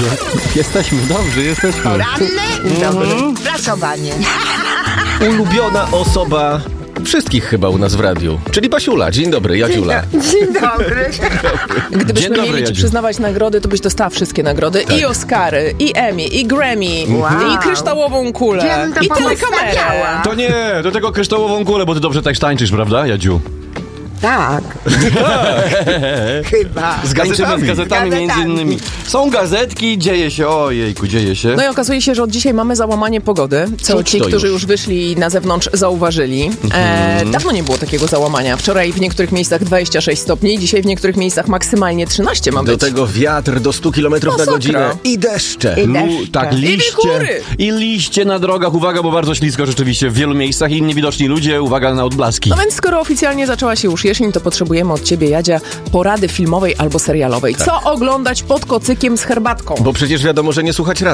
Jesteśmy, jesteśmy. Poranne prasowanie. Ulubiona osoba wszystkich chyba u nas w radiu, czyli Basiula. Dzień dobry, Jadziula. Dzień dobry. Gdybyśmy Dzień dobry, mieli ci Jadziu. przyznawać nagrody, to byś dostała wszystkie nagrody. I Oscary, i Emmy, i Grammy, i kryształową kulę, Ja bym to i powystawiała. telekamerę. To nie, do tego kryształową kulę, bo ty dobrze tak tańczysz, prawda, Jadziu? Tak. Chyba. Tańczymy z gazetami między innymi. Są gazetki, dzieje się, ojejku, dzieje się. No i okazuje się, że od dzisiaj mamy załamanie pogody, co Cóż ci, to którzy już? już wyszli na zewnątrz, zauważyli. Dawno nie było takiego załamania. Wczoraj w niektórych miejscach 26 stopni, dzisiaj w niektórych miejscach maksymalnie 13 ma Do być. tego wiatr do 100 km na Masakra. godzinę i deszcze. I deszcze. Tak, I liście. wichury. I liście na drogach, uwaga, bo bardzo ślisko rzeczywiście w wielu miejscach i niewidoczni ludzie, uwaga na odblaski. No więc skoro oficjalnie zaczęła się już jesień, to potrzebujemy od ciebie, Jadzia, porady filmowej albo serialowej. Co oglądać pod kocykiem z herbatką? Bo przecież wiadomo, że nie słuchać